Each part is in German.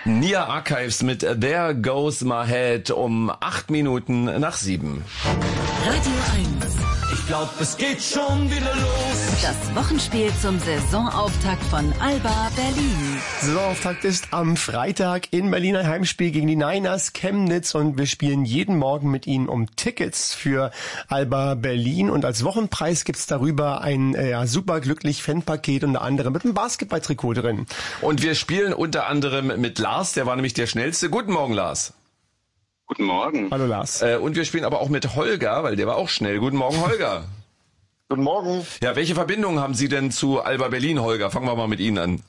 Nia Archives mit There Goes My Head um 7:08. Radio 1. Ich glaub, es geht schon wieder los. Das Wochenspiel zum Saisonauftakt von Alba Berlin. Saisonauftakt ist am Freitag in Berlin ein Heimspiel gegen die Niners Chemnitz und wir spielen jeden Morgen mit ihnen um Tickets für Alba Berlin und als Wochenpreis gibt's darüber ein superglücklich Fanpaket, unter anderem mit einem Basketballtrikot drin. Und wir spielen unter anderem mit Lars, der war nämlich der Schnellste. Guten Morgen, Lars. Guten Morgen. Hallo Lars. Und wir spielen aber auch mit Holger, weil der war auch schnell. Guten Morgen, Holger. Guten Morgen. Ja, welche Verbindungen haben Sie denn zu Alba Berlin, Holger? Fangen wir mal mit Ihnen an.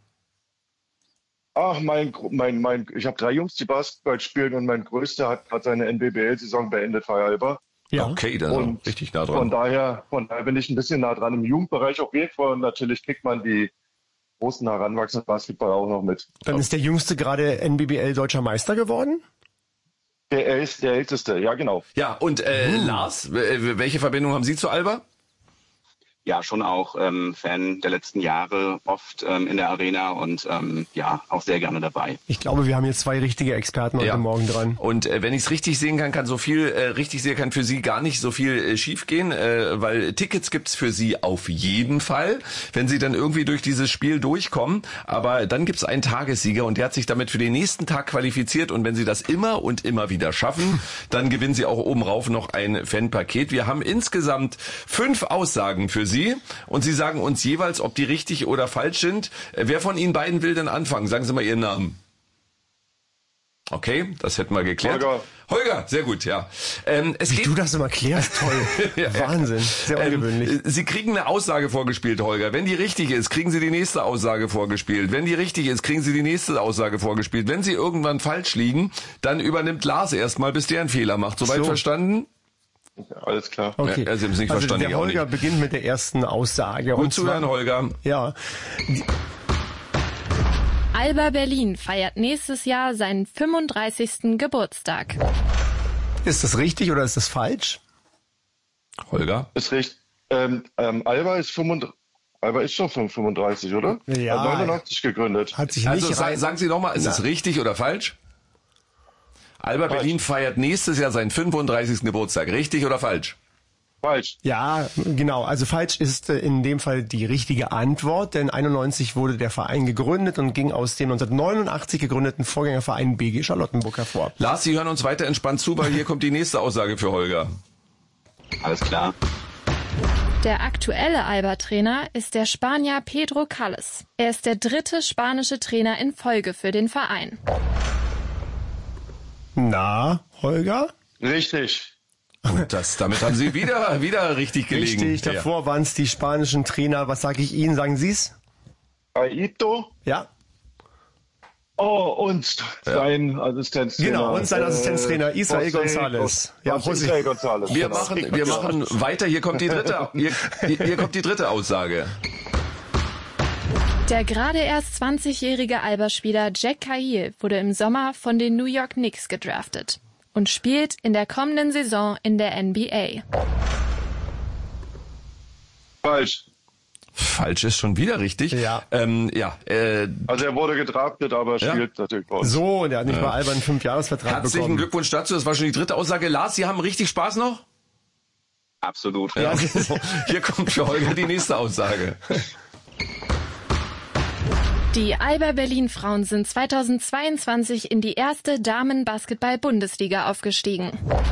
Ach, ich habe 3 Jungs, die Basketball spielen und mein Größter hat gerade seine NBBL-Saison beendet bei Alba. Ja. Okay, dann ist richtig nah dran. Von daher bin ich ein bisschen nah dran im Jugendbereich auf jeden Fall und natürlich kriegt man die großen heranwachsenden Basketball auch noch mit. Dann ist der Jüngste gerade NBBL Deutscher Meister geworden? Der Älteste, ja genau. Ja, und Lars, welche Verbindung haben Sie zu Alba? Ja, schon auch Fan der letzten Jahre, oft in der Arena und auch sehr gerne dabei. Ich glaube, wir haben jetzt 2 richtige Experten heute Morgen dran. Und wenn ich es richtig sehen kann, kann für Sie gar nicht so viel schief gehen, weil Tickets gibt's für Sie auf jeden Fall, wenn Sie dann irgendwie durch dieses Spiel durchkommen. Aber dann gibt's einen Tagessieger und der hat sich damit für den nächsten Tag qualifiziert. Und wenn Sie das immer und immer wieder schaffen, dann gewinnen Sie auch oben rauf noch ein Fanpaket. Wir haben insgesamt 5 Aussagen für Sie. Und Sie sagen uns jeweils, ob die richtig oder falsch sind. Wer von Ihnen beiden will denn anfangen? Sagen Sie mal Ihren Namen. Okay, das hätten wir geklärt. Holger, sehr gut, ja. Wie du das immer klärst, toll. Ja. Wahnsinn, sehr ungewöhnlich. Sie kriegen eine Aussage vorgespielt, Holger. Wenn die richtig ist, kriegen Sie die nächste Aussage vorgespielt. Wenn die richtig ist, kriegen Sie die nächste Aussage vorgespielt. Wenn Sie irgendwann falsch liegen, dann übernimmt Lars erstmal, bis der einen Fehler macht. Soweit verstanden? Ja, alles klar. Okay. Ja, Sie haben es nicht verstanden. Der Holger beginnt mit der ersten Aussage. Gut zuhören, Holger. Ja. Alba Berlin feiert nächstes Jahr seinen 35. Geburtstag. Ist das richtig oder ist das falsch? Holger? Ist richtig. Alba ist schon 35, oder? Ja. Hat 89 gegründet. Hat sich Also nicht sagen Sie nochmal, ist es richtig oder falsch? Alba Berlin feiert nächstes Jahr seinen 35. Geburtstag. Richtig oder falsch? Falsch. Ja, genau. Also falsch ist in dem Fall die richtige Antwort, denn 91 wurde der Verein gegründet und ging aus dem 1989 gegründeten Vorgängerverein BG Charlottenburg hervor. Lars, Sie hören uns weiter entspannt zu, weil hier kommt die nächste Aussage für Holger. Alles klar. Der aktuelle Alba-Trainer ist der Spanier Pedro Calles. Er ist der 3. spanische Trainer in Folge für den Verein. Na, Holger? Richtig. Und damit haben Sie wieder richtig gelegen. Richtig, davor waren es die spanischen Trainer. Was sage ich Ihnen? Sagen Sie es? Aito? Ja. Oh, und sein Assistenztrainer. Genau, und sein Assistenztrainer Israel González. Ja, Israel González. Wir machen weiter. Hier kommt die dritte Aussage. Der gerade erst 20-jährige Alba-Spieler Jack Cahill wurde im Sommer von den New York Knicks gedraftet und spielt in der kommenden Saison in der NBA. Falsch. Falsch ist schon wieder richtig. Ja. Also er wurde gedraftet, aber spielt natürlich bei uns. So, und er hat nicht mal Alba einen 5-Jahres-Vertrag bekommen. Herzlichen Glückwunsch dazu. Das war schon die dritte Aussage. Lars, Sie haben richtig Spaß noch? Absolut. Ja. Hier kommt für Holger die nächste Aussage. Die Alba Berlin Frauen sind 2022 in die erste Damen-Basketball-Bundesliga aufgestiegen.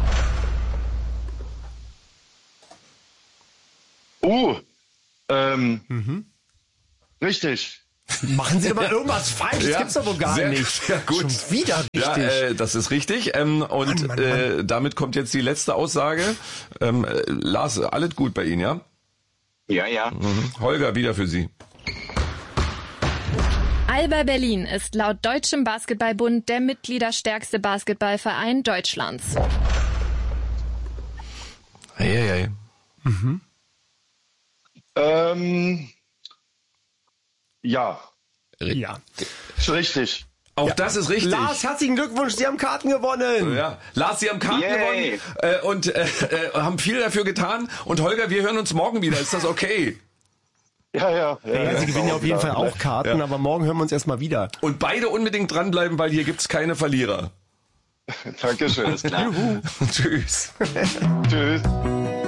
Richtig. Machen Sie doch mal irgendwas falsch, das gibt's doch wohl gar nicht. Sehr gut. Schon wieder richtig. Ja, das ist richtig. Mann. Damit kommt jetzt die letzte Aussage. Lars, alles gut bei Ihnen, ja? Ja. Holger, wieder für Sie. Alba Berlin ist laut Deutschem Basketballbund der mitgliederstärkste Basketballverein Deutschlands. Hey. Ja. Ja. Ist richtig. Auch das ist richtig. Lars, herzlichen Glückwunsch, Sie haben Karten gewonnen. Ja. Lars, Sie haben Karten gewonnen und haben viel dafür getan. Und Holger, wir hören uns morgen wieder. Ist das okay? Ja, Sie gewinnen ja auf jeden Fall auch Karten, aber morgen hören wir uns erstmal wieder. Und beide unbedingt dranbleiben, weil hier gibt's keine Verlierer. Dankeschön. Alles klar. Tschüss. Tschüss.